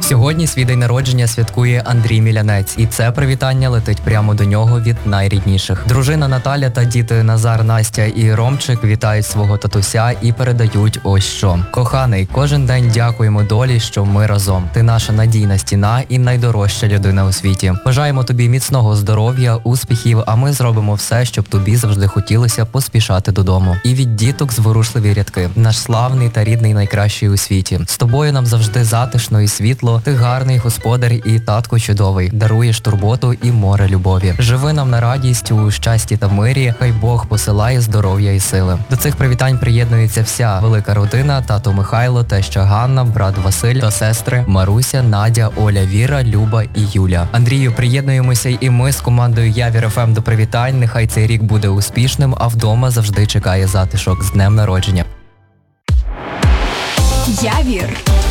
Сьогодні свій день народження святкує Андрій Мілянець, і це привітання летить прямо до нього від найрідніших. Дружина Наталя та діти Назар, Настя і Ромчик вітають свого татуся і передають ось що. Коханий, кожен день дякуємо долі, що ми разом. Ти наша надійна стіна і найдорожча людина у світі. Бажаємо тобі міцного здоров'я, успіхів, а ми зробимо все, щоб тобі завжди хотілося поспішати додому. І від діток зворушливі рядки. Наш славний та рідний найкращий у світі. З тобою нам завжди затишно і світло. Ти гарний господар і татко чудовий. Даруєш турботу і море любові. Живи нам на радість, у щасті та мирі. Хай Бог посилає здоров'я і сили. До цих привітань приєднується вся велика родина: тато Михайло, теща Ганна, брат Василь та сестри Маруся, Надя, Оля, Віра, Люба і Юля. Андрію, приєднуємося і ми з командою Явір ФМ до привітань. Нехай цей рік буде успішним, а вдома завжди чекає затишок. З днем народження. Явір.